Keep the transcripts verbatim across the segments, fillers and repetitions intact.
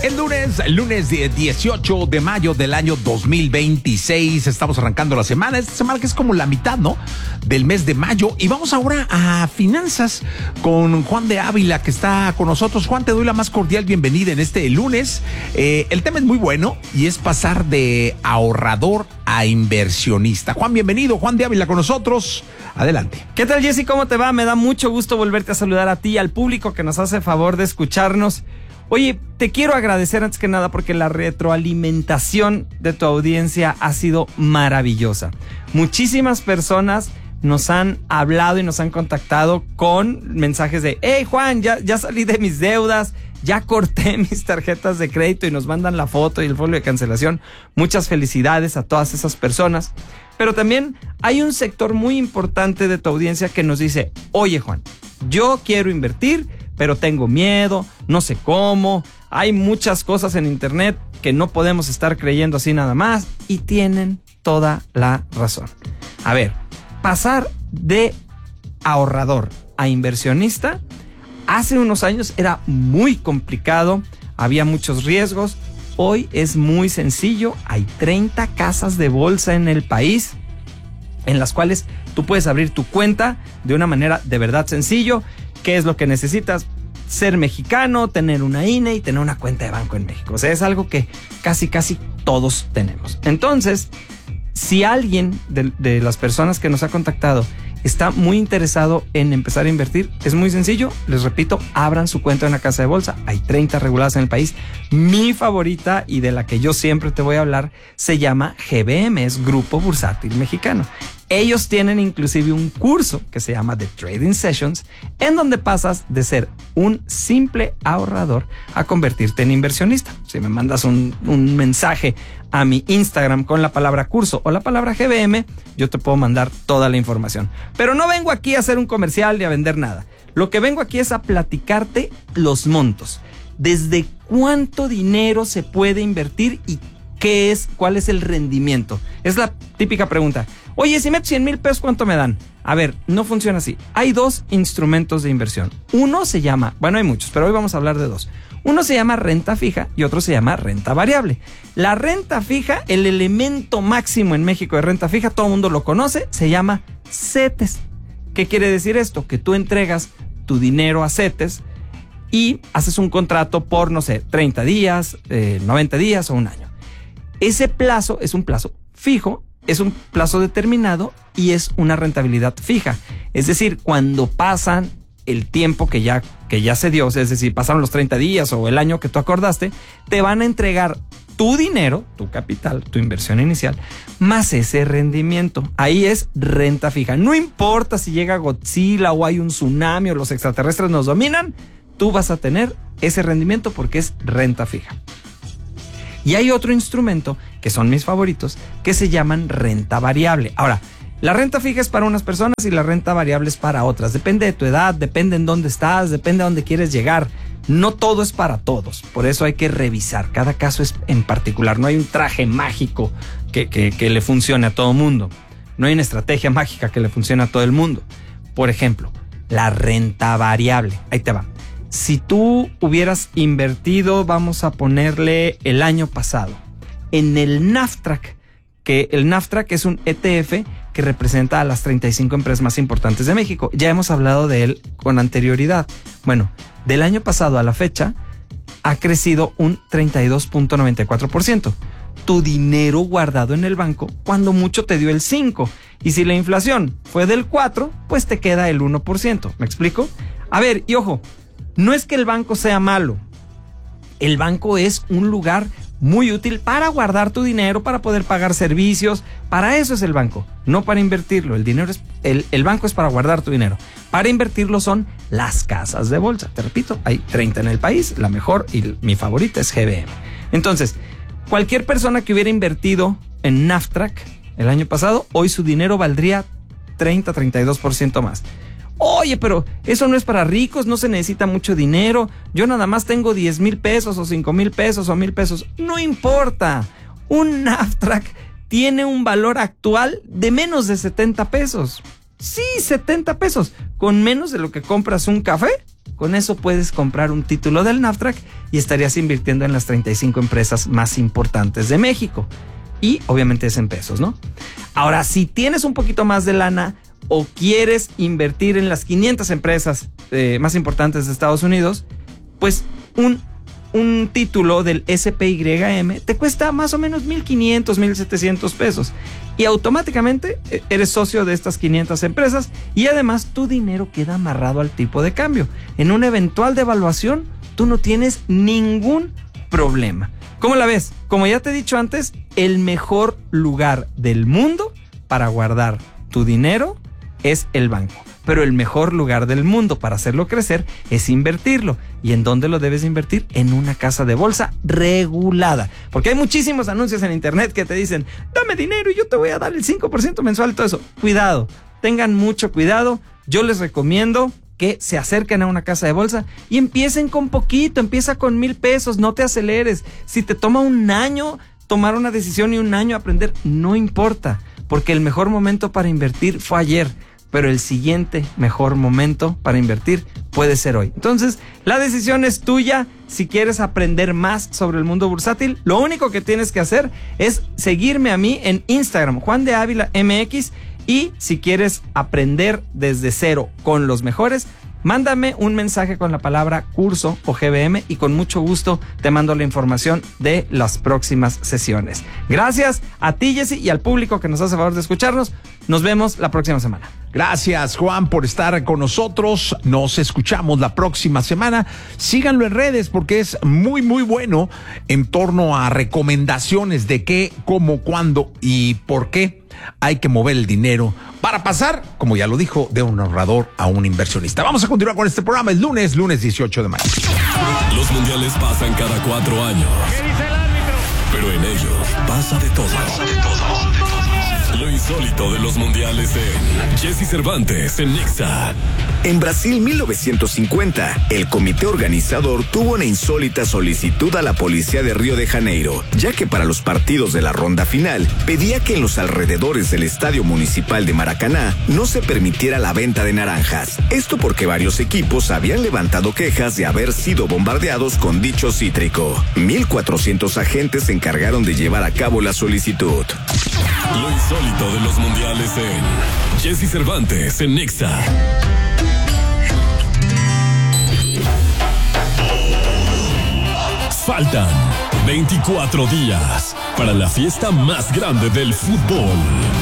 El lunes, el lunes dieciocho de mayo del año dos mil veintiséis, estamos arrancando la semana, esta semana que es como la mitad, ¿no?, del mes de mayo, y vamos ahora a finanzas con Juan de Ávila, que está con nosotros. Juan, te doy la más cordial bienvenida en este lunes. Eh, el tema es muy bueno y es pasar de ahorrador a inversionista. Juan, bienvenido, Juan de Ávila con nosotros. Adelante. ¿Qué tal, Jesse? ¿Cómo te va? Me da mucho gusto volverte a saludar a ti y al público que nos hace favor de escucharnos. Oye, te quiero agradecer antes que nada porque la retroalimentación de tu audiencia ha sido maravillosa. Muchísimas personas nos han hablado y nos han contactado con mensajes de: hey, Juan, ya, ya salí de mis deudas, ya corté mis tarjetas de crédito, y nos mandan la foto y el folio de cancelación. Muchas felicidades a todas esas personas. Pero también hay un sector muy importante de tu audiencia que nos dice: oye, Juan, yo quiero invertir, pero tengo miedo, no sé cómo, hay muchas cosas en internet que no podemos estar creyendo así nada más, y tienen toda la razón. A ver, pasar de ahorrador a inversionista hace unos años era muy complicado, había muchos riesgos. Hoy es muy sencillo, hay treinta casas de bolsa en el país en las cuales tú puedes abrir tu cuenta de una manera de verdad sencillo. ¿Qué es lo que necesitas? Ser mexicano, tener una I N E y tener una cuenta de banco en México. O sea, es algo que casi, casi todos tenemos. Entonces, si alguien de, de las personas que nos ha contactado está muy interesado en empezar a invertir, es muy sencillo. Les repito, abran su cuenta en una casa de bolsa. Hay treinta reguladas en el país. Mi favorita, y de la que yo siempre te voy a hablar, se llama G B M, es Grupo Bursátil Mexicano. Ellos tienen inclusive un curso que se llama The Trading Sessions, en donde pasas de ser un simple ahorrador a convertirte en inversionista. Si me mandas un, un mensaje a mi Instagram con la palabra curso o la palabra G B M, yo te puedo mandar toda la información. Pero no vengo aquí a hacer un comercial ni a vender nada. Lo que vengo aquí es a platicarte los montos. Desde cuánto dinero se puede invertir y qué es, cuál es el rendimiento. Es la típica pregunta. Oye, si meto cien mil pesos, ¿cuánto me dan? A ver, no funciona así. Hay dos instrumentos de inversión. Uno se llama, bueno, hay muchos, pero hoy vamos a hablar de dos. Uno se llama renta fija y otro se llama renta variable. La renta fija, el elemento máximo en México de renta fija, todo el mundo lo conoce, se llama CETES. ¿Qué quiere decir esto? Que tú entregas tu dinero a CETES y haces un contrato por, no sé, treinta días, eh, noventa días o un año. Ese plazo es un plazo fijo, es un plazo determinado y es una rentabilidad fija. Es decir, cuando pasan el tiempo que ya, que ya se dio, es decir, pasaron los treinta días o el año que tú acordaste, te van a entregar tu dinero, tu capital, tu inversión inicial, más ese rendimiento. Ahí es renta fija. No importa si llega Godzilla o hay un tsunami o los extraterrestres nos dominan, tú vas a tener ese rendimiento porque es renta fija. Y hay otro instrumento, que son mis favoritos, que se llaman renta variable. Ahora, la renta fija es para unas personas y la renta variable es para otras. Depende de tu edad, depende en dónde estás, depende a dónde quieres llegar. No todo es para todos. Por eso hay que revisar. Cada caso es en particular. No hay un traje mágico que, que, que le funcione a todo mundo. No hay una estrategia mágica que le funcione a todo el mundo. Por ejemplo, la renta variable. Ahí te va. Si tú hubieras invertido, vamos a ponerle el año pasado, en el Naftrac, que el Naftrac es un E T F que representa a las treinta y cinco empresas más importantes de México. Ya hemos hablado de él con anterioridad. Bueno, del año pasado a la fecha ha crecido un treinta y dos punto noventa y cuatro por ciento. Tu dinero guardado en el banco, cuando mucho te dio el cinco por ciento. Y si la inflación fue del cuatro por ciento, pues te queda el uno por ciento. ¿Me explico? A ver, y ojo, no es que el banco sea malo. El banco es un lugar muy útil para guardar tu dinero, para poder pagar servicios. Para eso es el banco, no para invertirlo. El dinero es, el, el banco es para guardar tu dinero. Para invertirlo son las casas de bolsa. Te repito, hay treinta en el país. La mejor y mi favorita es G B M. Entonces, cualquier persona que hubiera invertido en Naftrac el año pasado, hoy su dinero valdría treinta a treinta y dos por ciento más. Oye, pero eso no es para ricos, no se necesita mucho dinero. Yo nada más tengo diez mil pesos o cinco mil pesos o mil pesos. No importa. Un Naftrac tiene un valor actual de menos de setenta pesos. Sí, setenta pesos. Con menos de lo que compras un café Con eso puedes comprar un título del NAFTRAC y estarías invirtiendo en las treinta y cinco empresas más importantes de México. Y obviamente es en pesos, ¿no? Ahora, si tienes un poquito más de lana o quieres invertir en las quinientas empresas eh, más importantes de Estados Unidos, pues un, un título del S P Y M te cuesta más o menos mil quinientos, mil setecientos pesos. Y automáticamente eres socio de estas quinientas empresas y además tu dinero queda amarrado al tipo de cambio. En una eventual devaluación, tú no tienes ningún problema. ¿Cómo la ves? Como ya te he dicho antes, el mejor lugar del mundo para guardar tu dinero es el banco. Pero el mejor lugar del mundo para hacerlo crecer es invertirlo. ¿Y en dónde lo debes invertir? En una casa de bolsa regulada. Porque hay muchísimos anuncios en internet que te dicen, dame dinero y yo te voy a dar el cinco por ciento mensual y todo eso. Cuidado, tengan mucho cuidado. Yo les recomiendo que se acerquen a una casa de bolsa y empiecen con poquito, empieza con mil pesos, no te aceleres. Si te toma un año tomar una decisión y un año aprender, no importa, porque el mejor momento para invertir fue ayer, pero el siguiente mejor momento para invertir puede ser hoy. Entonces, la decisión es tuya. Si quieres aprender más sobre el mundo bursátil, lo único que tienes que hacer es seguirme a mí en Instagram, Juan de Ávila M X. Y si quieres aprender desde cero con los mejores, mándame un mensaje con la palabra curso o G B M y con mucho gusto te mando la información de las próximas sesiones. Gracias a ti, Jessy, y al público que nos hace favor de escucharnos. Nos vemos la próxima semana. Gracias, Juan, por estar con nosotros. Nos escuchamos la próxima semana. Síganlo en redes porque es muy, muy bueno en torno a recomendaciones de qué, cómo, cuándo y por qué hay que mover el dinero para pasar, como ya lo dijo, de un ahorrador a un inversionista. Vamos a continuar con este programa. Es lunes, lunes dieciocho de mayo. Los mundiales pasan cada cuatro años. ¿Qué dice el árbitro? Pero en ellos pasa de todo. Pasa de todo. Lo insólito de los mundiales en Jessy Cervantes en Nexa. En Brasil mil novecientos cincuenta, el comité organizador tuvo una insólita solicitud a la policía de Río de Janeiro, ya que para los partidos de la ronda final pedía que en los alrededores del Estadio Municipal de Maracaná no se permitiera la venta de naranjas. Esto porque varios equipos habían levantado quejas de haber sido bombardeados con dicho cítrico. mil cuatrocientos agentes se encargaron de llevar a cabo la solicitud. Lo insólito de los mundiales en Jessy Cervantes en Nexa. Faltan veinticuatro días para la fiesta más grande del fútbol.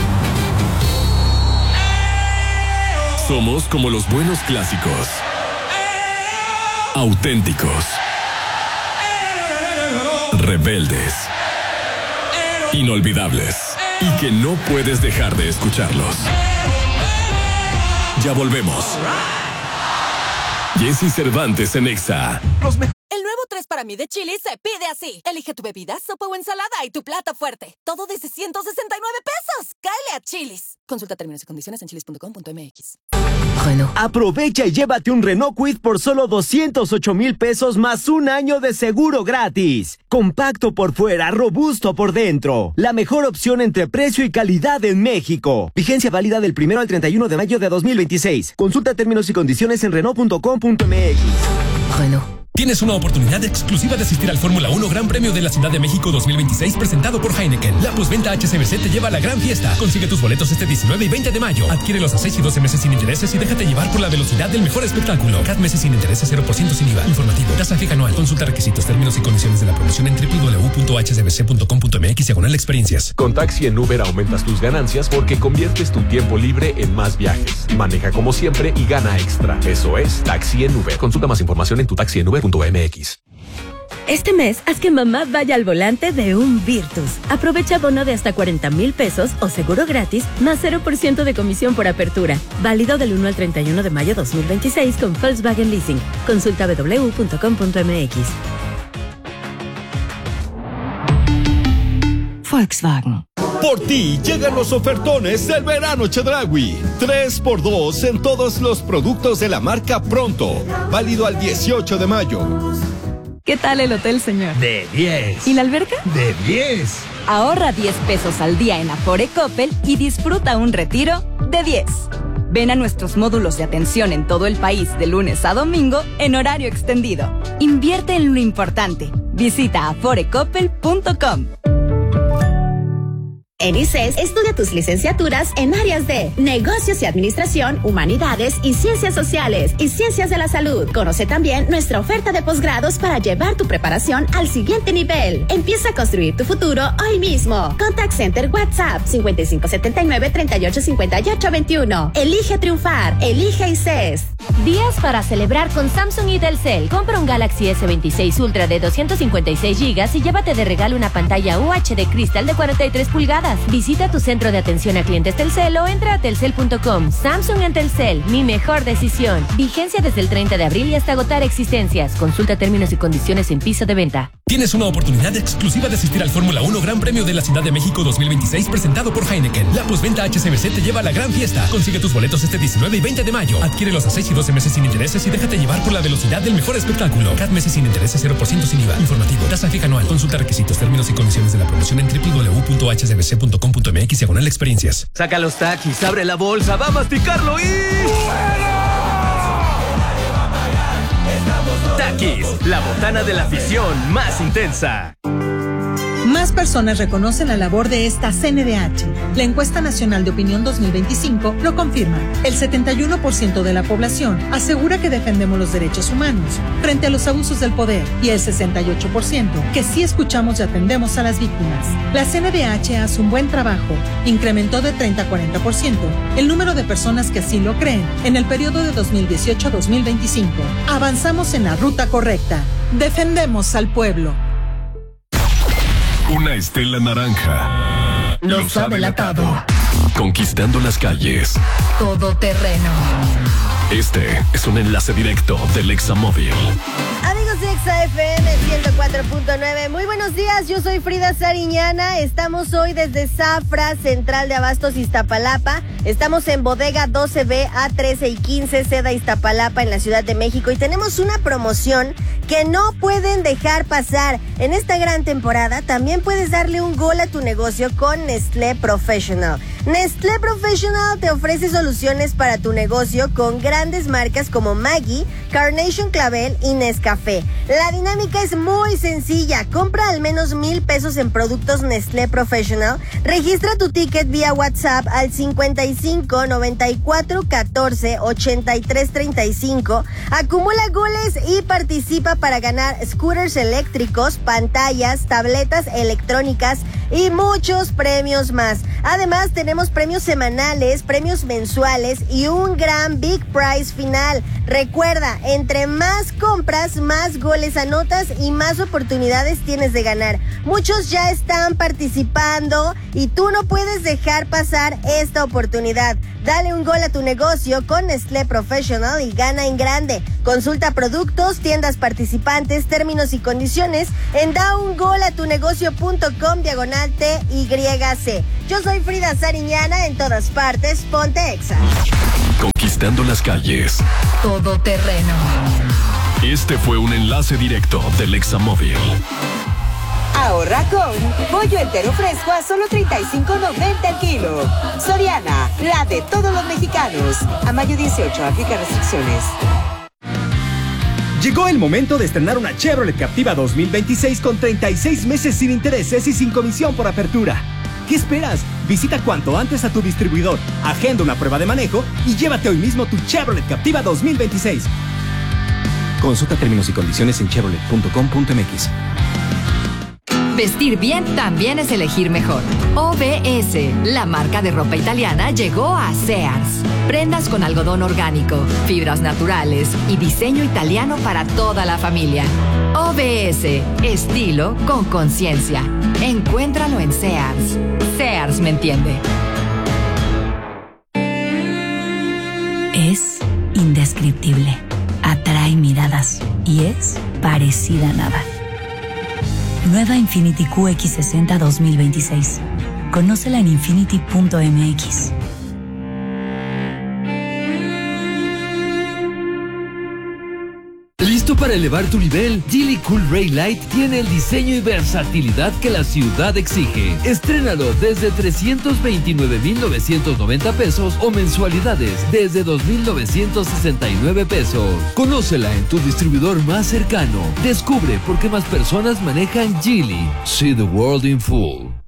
Somos como los buenos clásicos. Auténticos. Rebeldes. Inolvidables. Y que no puedes dejar de escucharlos. Ya volvemos. Jessy Cervantes en Nexa. El nuevo tres para mí de Chili's se pide así. Elige tu bebida, sopa o ensalada y tu plato fuerte. Todo desde ciento sesenta y nueve pesos. ¡Cáele a Chili's! Consulta términos y condiciones en chilis punto com punto m x. Renault. Aprovecha y llévate un Renault Kwid por solo doscientos ocho mil pesos más un año de seguro gratis. Compacto por fuera, robusto por dentro. La mejor opción entre precio y calidad en México. Vigencia válida del primero al treinta y uno de mayo de dos mil veintiséis. Consulta términos y condiciones en renault punto com punto m x. Renault. Tienes una oportunidad exclusiva de asistir al Fórmula uno Gran Premio de la Ciudad de México dos mil veintiséis presentado por Heineken. La posventa H S B C te lleva a la gran fiesta. Consigue tus boletos este diecinueve y veinte de mayo. Adquiérelos a seis y doce meses sin intereses y déjate llevar por la velocidad del mejor espectáculo. Cada meses sin intereses, cero por ciento sin I V A. Informativo. Tasa fija anual. Consulta requisitos, términos y condiciones de la promoción en doble u doble u doble u punto h s b c punto com punto m x diagonal experiencias. Con Taxi en Uber aumentas tus ganancias porque conviertes tu tiempo libre en más viajes. Maneja como siempre y gana extra. Eso es Taxi en Uber. Consulta más información en tu taxi en uber punto m x. Este mes, haz que mamá vaya al volante de un Virtus. Aprovecha bono de hasta cuarenta mil pesos o seguro gratis, más cero por ciento de comisión por apertura. Válido del uno al treinta y uno de mayo dos mil veintiséis con Volkswagen Leasing. Consulta doble u doble u doble u punto com punto m x. Volkswagen. Por ti llegan los ofertones del verano Chedraui. tres por dos en todos los productos de la marca Pronto. Válido al dieciocho de mayo. ¿Qué tal el hotel, señor? De diez. ¿Y la alberca? De diez. Ahorra diez pesos al día en Afore Coppel y disfruta un retiro de diez. Ven a nuestros módulos de atención en todo el país de lunes a domingo en horario extendido. Invierte en lo importante. Visita afore coppel punto com. En I C E S, estudia tus licenciaturas en áreas de Negocios y Administración, Humanidades y Ciencias Sociales y Ciencias de la Salud. Conoce también nuestra oferta de posgrados para llevar tu preparación al siguiente nivel. Empieza a construir tu futuro hoy mismo. Contact Center WhatsApp cincuenta y cinco setenta y nueve treinta y ocho cincuenta y ocho veintiuno. Elige triunfar. Elige I C E S. Días para celebrar con Samsung y Telcel. Compra un Galaxy S veintiséis Ultra de doscientos cincuenta y seis gigas y llévate de regalo una pantalla U H D Crystal de cuarenta y tres pulgadas. Visita tu centro de atención a clientes Telcel o entra a telcel punto com. Samsung en Telcel, mi mejor decisión. Vigencia desde el treinta de abril y hasta agotar existencias. Consulta términos y condiciones en piso de venta. Tienes una oportunidad exclusiva de asistir al Fórmula uno Gran Premio de la Ciudad de México dos mil veintiséis presentado por Heineken. La postventa H S B C te lleva a la gran fiesta. Consigue tus boletos este diecinueve y veinte de mayo. Adquiérelos a seis y doce meses sin intereses y déjate llevar por la velocidad del mejor espectáculo. Cada meses sin intereses, cero por ciento sin I V A. Informativo. Tasa fija anual. Consulta requisitos, términos y condiciones de la promoción en doble u doble u doble u punto h s b c punto com punto m x diagonal experiencias. Saca los taquis, abre la bolsa, va a masticarlo y... Taquis, la botana de la afición más intensa. Más personas reconocen la labor de esta C N D H. La encuesta nacional de opinión dos mil veinticinco lo confirma. El setenta y uno por ciento de la población asegura que defendemos los derechos humanos frente a los abusos del poder y el sesenta y ocho por ciento que sí escuchamos y atendemos a las víctimas. La C N D H hace un buen trabajo. Incrementó de treinta a cuarenta por ciento el número de personas que así lo creen en el periodo de dos mil dieciocho a dos mil veinticinco. Avanzamos en la ruta correcta. Defendemos al pueblo. Una estela naranja los ha delatado. Conquistando las calles. Todoterreno. Este es un enlace directo del Examóvil. Amigos de Exa F M ciento cuatro punto nueve, muy buenos días, yo soy Frida Sariñana. Estamos hoy desde Zafra, Central de Abastos, Iztapalapa. Estamos en Bodega doce B, A trece y quince, Seda Iztapalapa, en la Ciudad de México. Y tenemos una promoción que no pueden dejar pasar. En esta gran temporada también puedes darle un gol a tu negocio con Nestlé Professional. Nestlé Professional te ofrece soluciones para tu negocio con grandes marcas como Maggi, Carnation Clavel y Nescafé. La dinámica es muy sencilla. Compra al menos mil pesos en productos Nestlé Professional. Registra tu ticket vía WhatsApp al cincuenta y cinco noventa y cuatro catorce ochenta y tres treinta y cinco. Acumula goles y participa para ganar scooters eléctricos, pantallas, tabletas electrónicas y muchos premios más. Además, tenemos premios semanales, premios mensuales y un gran Big Prize final. Recuerda, entre más compras, más goles anotas y más oportunidades tienes de ganar. Muchos ya están participando y tú no puedes dejar pasar esta oportunidad. Dale un gol a tu negocio con Nestlé Professional y gana en grande. Consulta productos, tiendas participantes, términos y condiciones en da un gol a tu negocio punto com diagonal T Y C. Yo soy Frida Sariñana, en todas partes, ponte Exa. Conquistando las calles. Todoterreno. Este fue un enlace directo del Examóvil. Ahorra con pollo entero fresco a solo treinta y cinco noventa el kilo. Soriana, la de todos los mexicanos. A mayo dieciocho, aplica restricciones. Llegó el momento de estrenar una Chevrolet Captiva dos mil veintiséis con treinta y seis meses sin intereses y sin comisión por apertura. ¿Qué esperas? Visita cuanto antes a tu distribuidor, agenda una prueba de manejo y llévate hoy mismo tu Chevrolet Captiva dos mil veintiséis. Consulta términos y condiciones en chevrolet punto com punto m x. Vestir bien también es elegir mejor. O B S, la marca de ropa italiana, llegó a Sears. Prendas con algodón orgánico, fibras naturales y diseño italiano para toda la familia. O B S, estilo con conciencia. Encuéntralo en Sears. Sears me entiende. Es indescriptible, atrae miradas y es parecida a nada. Nueva Infiniti Q X sesenta dos mil veintiséis. Conócela en infiniti punto m x. ¿Listo para Para elevar tu nivel, Geely Cool Ray Light tiene el diseño y versatilidad que la ciudad exige. Estrénalo desde trescientos veintinueve mil novecientos noventa pesos o mensualidades desde dos mil novecientos sesenta y nueve pesos. Conócela en tu distribuidor más cercano. Descubre por qué más personas manejan Geely. See the world in full.